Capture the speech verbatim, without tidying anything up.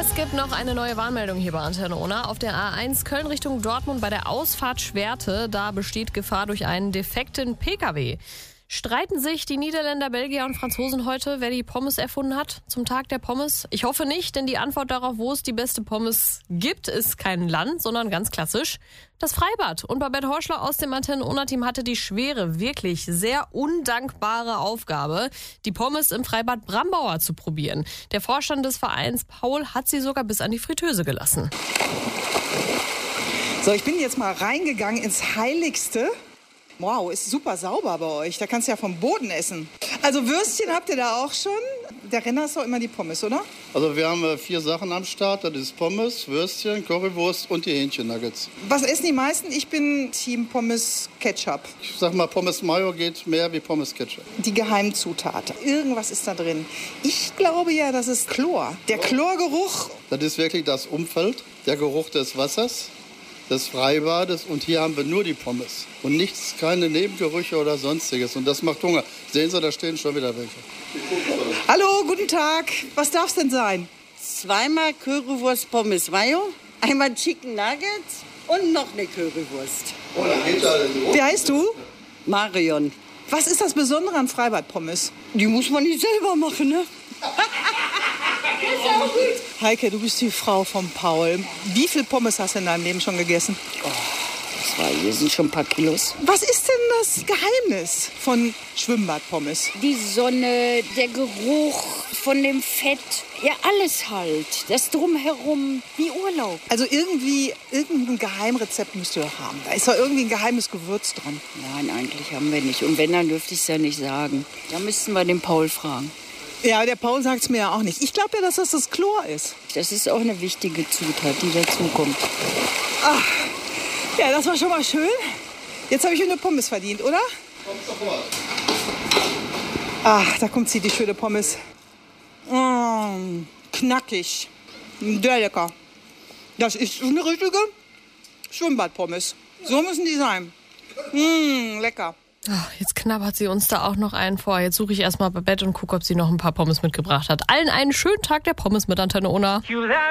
Es gibt noch eine neue Warnmeldung hier bei Antenne Unna. Auf der A eins Köln Richtung Dortmund bei der Ausfahrt Schwerte. Da besteht Gefahr durch einen defekten Pkw. Streiten sich die Niederländer, Belgier und Franzosen heute, wer die Pommes erfunden hat zum Tag der Pommes? Ich hoffe nicht, denn die Antwort darauf, wo es die beste Pommes gibt, ist kein Land, sondern ganz klassisch das Freibad. Und Babette Horschler aus dem Antenne Unna-Team hatte die schwere, wirklich sehr undankbare Aufgabe, die Pommes im Freibad Brambauer zu probieren. Der Vorstand des Vereins, Paul, hat sie sogar bis an die Fritteuse gelassen. So, ich bin jetzt mal reingegangen ins Heiligste. Wow, ist super sauber bei euch. Da kannst du ja vom Boden essen. Also Würstchen habt ihr da auch schon? Der Renner ist doch immer die Pommes, oder? Also wir haben äh, vier Sachen am Start. Das ist Pommes, Würstchen, Currywurst und die Hähnchennuggets. Was essen die meisten? Ich bin Team Pommes Ketchup. Ich sag mal, Pommes Mayo geht mehr wie Pommes Ketchup. Die Geheimzutat. Irgendwas ist da drin. Ich glaube ja, das ist Chlor. Der Chlorgeruch. Das ist wirklich das Umfeld, der Geruch des Wassers, des Freibades, und hier haben wir nur die Pommes und nichts, keine Nebengerüche oder sonstiges, und das macht Hunger. Sehen Sie, da stehen schon wieder welche. Hallo, guten Tag. Was darf's denn sein? Zweimal Currywurst Pommes Mayo, einmal Chicken Nuggets und noch eine Currywurst. Oh, da geht da los. Wie heißt du? Marion. Was ist das Besondere an Freibad-Pommes? Die muss man nicht selber machen, ne? Heike, du bist die Frau von Paul. Wie viel Pommes hast du in deinem Leben schon gegessen? Oh, das war, hier sind schon ein paar Kilos. Was ist denn das Geheimnis von Schwimmbadpommes? Die Sonne, der Geruch von dem Fett, ja alles halt. Das Drumherum, wie Urlaub. Also irgendwie, irgendein Geheimrezept müsst ihr doch haben. Da ist doch irgendwie ein geheimes Gewürz dran. Nein, eigentlich haben wir nicht. Und wenn, dann dürfte ich es ja nicht sagen. Da müssten wir den Paul fragen. Ja, der Paul sagt es mir ja auch nicht. Ich glaube ja, dass das das Chlor ist. Das ist auch eine wichtige Zutat, die dazukommt. Ach, ja, das war schon mal schön. Jetzt habe ich eine Pommes verdient, oder? Kommt sofort. Ach, da kommt sie, die schöne Pommes. Mm, knackig. Sehr lecker. Das ist eine richtige Schwimmbadpommes. So müssen die sein. Mm, lecker. Ach, jetzt knabbert sie uns da auch noch einen vor. Jetzt suche ich erstmal Babette und gucke, ob sie noch ein paar Pommes mitgebracht hat. Allen einen schönen Tag der Pommes mit Antenne Unna.